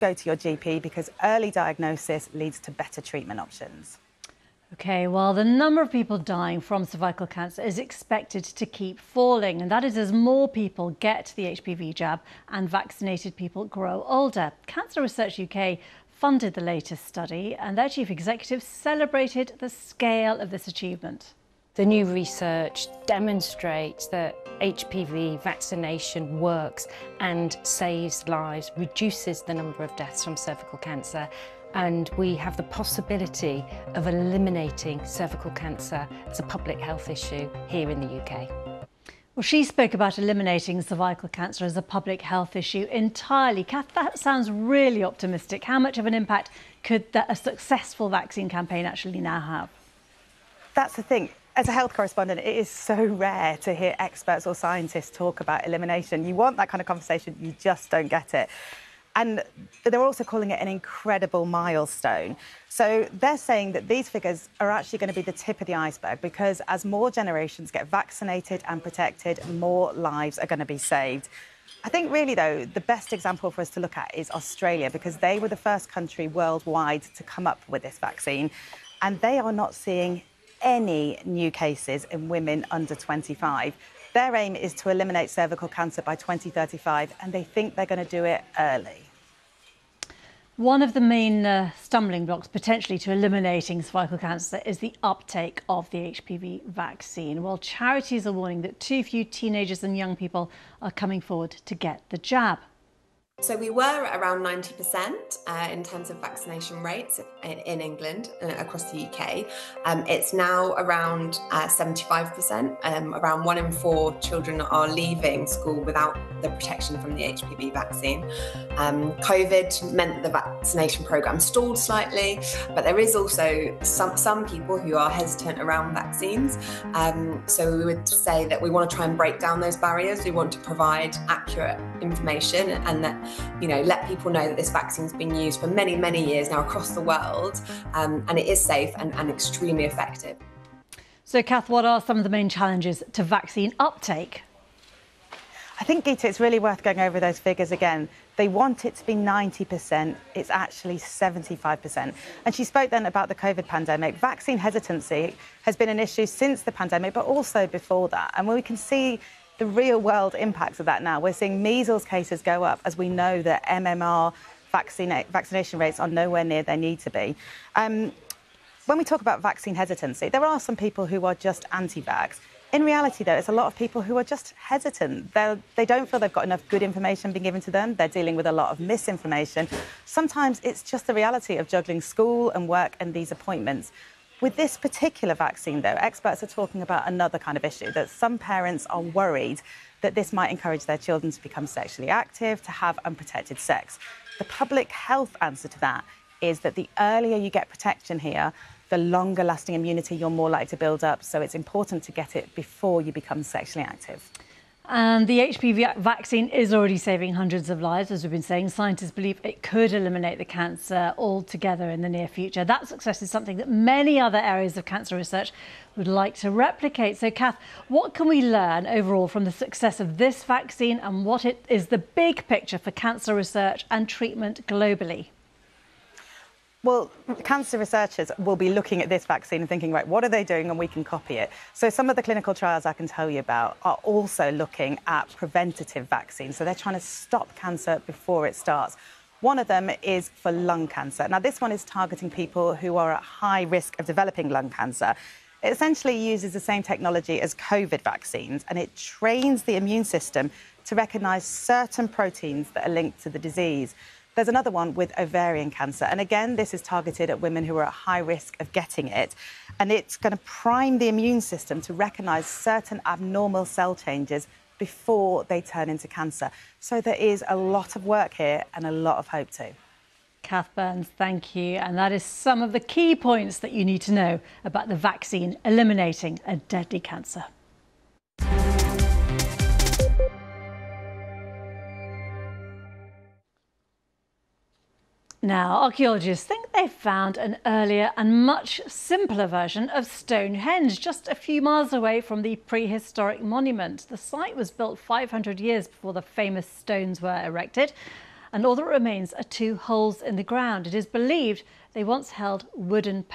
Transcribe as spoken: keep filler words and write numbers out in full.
go to your G P because early diagnosis leads to better treatment options. OK, well, the number of people dying from cervical cancer is expected to keep falling, and that is as more people get the H P V jab and vaccinated people grow older. Cancer Research U K funded the latest study, and their chief executive celebrated the scale of this achievement. The new research demonstrates that H P V vaccination works and saves lives, reduces the number of deaths from cervical cancer, and we have the possibility of eliminating cervical cancer as a public health issue here in the U K. Well, she spoke about eliminating cervical cancer as a public health issue entirely. Kath, that sounds really optimistic. How much of an impact could that, a successful vaccine campaign actually now have? That's the thing. As a health correspondent, it is so rare to hear experts or scientists talk about elimination. You want that kind of conversation, you just don't get it. And they're also calling it an incredible milestone. So they're saying that these figures are actually going to be the tip of the iceberg, because as more generations get vaccinated and protected, more lives are going to be saved. I think really, though, the best example for us to look at is Australia, because they were the first country worldwide to come up with this vaccine. And they are not seeing any new cases in women under twenty-five. Their aim is to eliminate cervical cancer by twenty thirty-five, and they think they're going to do it early. One of the main uh, stumbling blocks potentially to eliminating cervical cancer is the uptake of the H P V vaccine. Well, charities are warning that too few teenagers and young people are coming forward to get the jab. So we were at around ninety percent uh, in terms of vaccination rates in, in England uh, across the U K. Um, it's now around uh, seventy-five percent. Um, around one in four children are leaving school without the protection from the H P V vaccine. Um, COVID meant the vaccination programme stalled slightly, but there is also some, some people who are hesitant around vaccines. Um, so we would say that we want to try and break down those barriers. We want to provide accurate information and that you know, let people know that this vaccine's been used for many, many years now across the world, um, and it is safe and, and extremely effective. So, Kath, what are some of the main challenges to vaccine uptake? I think, Geeta, it's really worth going over those figures again. They want it to be ninety percent. It's actually seventy-five percent. And she spoke then about the COVID pandemic. Vaccine hesitancy has been an issue since the pandemic, but also before that. And we can see the real-world impacts of that now. We're seeing measles cases go up as we know that M M R vaccine, vaccination rates are nowhere near their need to be. Um, when we talk about vaccine hesitancy, there are some people who are just anti-vax. In reality, though, it's a lot of people who are just hesitant. They're, they don't feel they've got enough good information being given to them. They're dealing with a lot of misinformation. Sometimes it's just the reality of juggling school and work and these appointments. With this particular vaccine, though, experts are talking about another kind of issue, that some parents are worried that this might encourage their children to become sexually active, to have unprotected sex. The public health answer to that is that the earlier you get protection here, the longer lasting immunity you're more likely to build up. So it's important to get it before you become sexually active. And the H P V vaccine is already saving hundreds of lives. As we've been saying, scientists believe it could eliminate the cancer altogether in the near future. That success is something that many other areas of cancer research would like to replicate. So, Kath, what can we learn overall from the success of this vaccine, and what it is the big picture for cancer research and treatment globally? Well, cancer researchers will be looking at this vaccine and thinking, right, what are they doing and we can copy it. So some of the clinical trials I can tell you about are also looking at preventative vaccines. So they're trying to stop cancer before it starts. One of them is for lung cancer. Now, this one is targeting people who are at high risk of developing lung cancer. It essentially uses the same technology as COVID vaccines, and it trains the immune system to recognise certain proteins that are linked to the disease. There's another one with ovarian cancer. And again, this is targeted at women who are at high risk of getting it. And it's going to prime the immune system to recognise certain abnormal cell changes before they turn into cancer. So there is a lot of work here and a lot of hope too. Kath Burns, thank you. And that is some of the key points that you need to know about the vaccine eliminating a deadly cancer. Now, archaeologists think they've found an earlier and much simpler version of Stonehenge, just a few miles away from the prehistoric monument. The site was built five hundred years before the famous stones were erected. and all that remains are two holes in the ground. It is believed they once held wooden